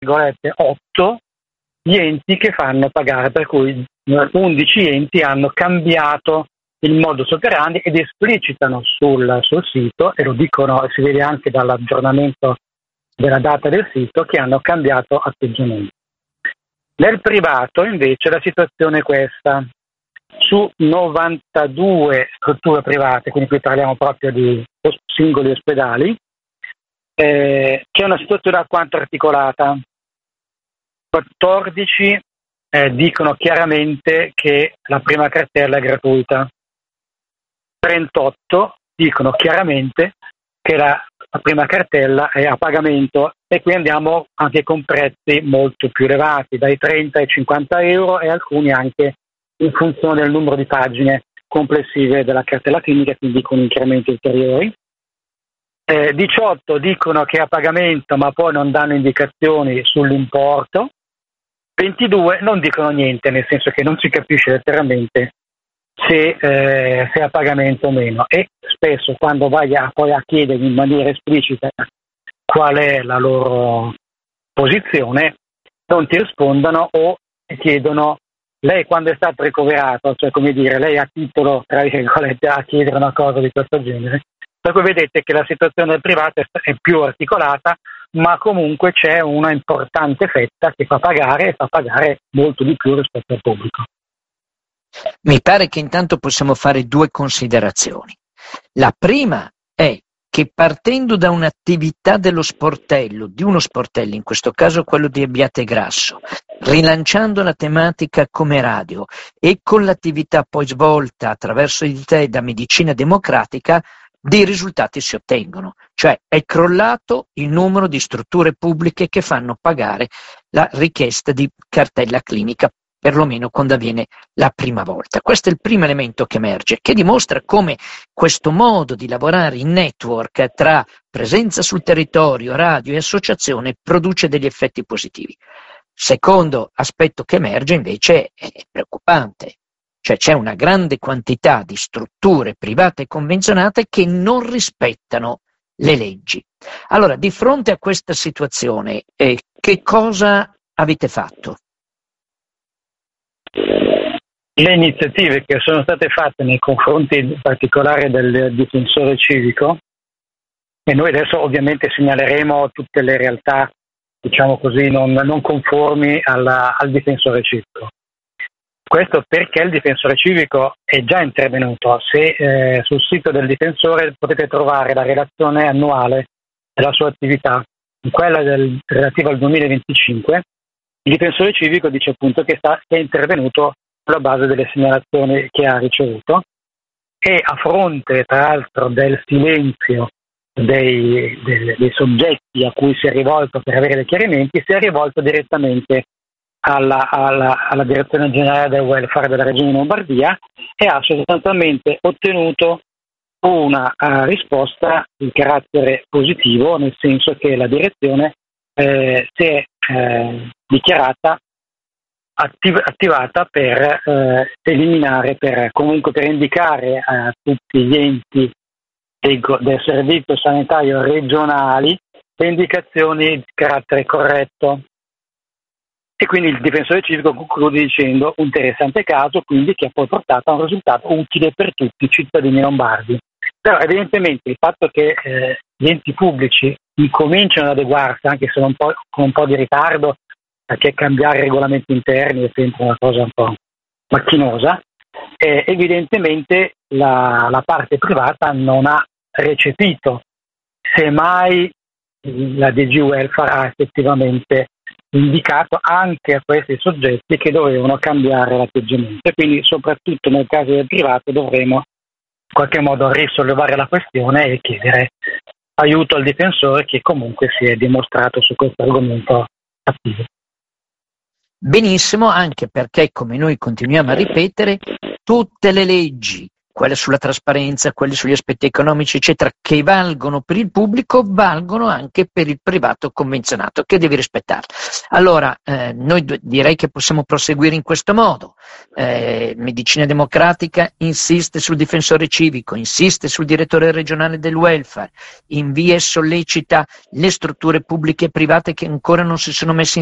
8 gli enti che fanno pagare, per cui 11 enti hanno cambiato il modus operandi ed esplicitano sul sito, e lo dicono, si vede anche dall'aggiornamento della data del sito, che hanno cambiato atteggiamento. Nel privato invece la situazione è questa: su 92 strutture private, quindi qui parliamo proprio di singoli ospedali, c'è una situazione alquanto articolata. 14 dicono chiaramente che la prima cartella è gratuita, 38 dicono chiaramente che la prima cartella è a pagamento, e qui andiamo anche con prezzi molto più elevati, dai 30 ai 50 euro, e alcuni anche in funzione del numero di pagine complessive della cartella clinica, quindi con incrementi ulteriori. 18 dicono che è a pagamento ma poi non danno indicazioni sull'importo. 22 non dicono niente, nel senso che non si capisce letteralmente se è a pagamento o meno, e spesso quando vai poi a chiedere in maniera esplicita qual è la loro posizione non ti rispondono, o ti chiedono: lei quando è stato ricoverato, cioè come dire, lei ha titolo tra virgolette a chiedere una cosa di questo genere. Per cui vedete che la situazione del privato è più articolata, ma comunque c'è una importante fetta che fa pagare, e fa pagare molto di più rispetto al pubblico. Mi pare che intanto possiamo fare due considerazioni. La prima è che, partendo da un'attività dello sportello, di uno sportello, in questo caso quello di Abbiategrasso, rilanciando la tematica come radio e con l'attività poi svolta attraverso di te da Medicina Democratica, dei risultati si ottengono, cioè è crollato il numero di strutture pubbliche che fanno pagare la richiesta di cartella clinica, perlomeno quando avviene la prima volta. Questo è il primo elemento che emerge, che dimostra come questo modo di lavorare in network tra presenza sul territorio, radio e associazione produce degli effetti positivi. Secondo aspetto che emerge invece è preoccupante. Cioè c'è una grande quantità di strutture private e convenzionate che non rispettano le leggi. Allora, di fronte a questa situazione, che cosa avete fatto? Le iniziative che sono state fatte nei confronti in particolare del difensore civico, e noi adesso ovviamente segnaleremo tutte le realtà, diciamo così, non conformi al difensore civico. Questo perché il difensore civico è già intervenuto. Se sul sito del difensore potete trovare la relazione annuale della sua attività, quella relativa al 2025, il difensore civico dice appunto che è intervenuto sulla base delle segnalazioni che ha ricevuto, e a fronte tra l'altro del silenzio dei soggetti a cui si è rivolto per avere dei chiarimenti, si è rivolto direttamente alla direzione generale del welfare della regione Lombardia, e ha sostanzialmente ottenuto una risposta di carattere positivo, nel senso che la direzione si è dichiarata attivata per eliminare, per indicare a tutti gli enti del servizio sanitario regionali le indicazioni di carattere corretto. E quindi il difensore civico conclude dicendo: un interessante caso, quindi, che ha poi portato a un risultato utile per tutti i cittadini lombardi. Però evidentemente il fatto che gli enti pubblici incominciano ad adeguarsi, anche se con un po' di ritardo, perché cambiare i regolamenti interni è sempre una cosa un po' macchinosa, evidentemente la parte privata non ha recepito, semmai la DG Welfare ha effettivamente indicato anche a questi soggetti che dovevano cambiare l'atteggiamento, e quindi soprattutto nel caso del privato dovremo in qualche modo risollevare la questione e chiedere aiuto al difensore, che comunque si è dimostrato su questo argomento attivo. Benissimo, anche perché, come noi continuiamo a ripetere, tutte le leggi quelle sulla trasparenza, quelle sugli aspetti economici, eccetera, che valgono per il pubblico, valgono anche per il privato convenzionato, che devi rispettare. Allora, noi direi che possiamo proseguire in questo modo. Medicina Democratica insiste sul difensore civico, insiste sul direttore regionale del welfare, invia e sollecita le strutture pubbliche e private che ancora non si sono messe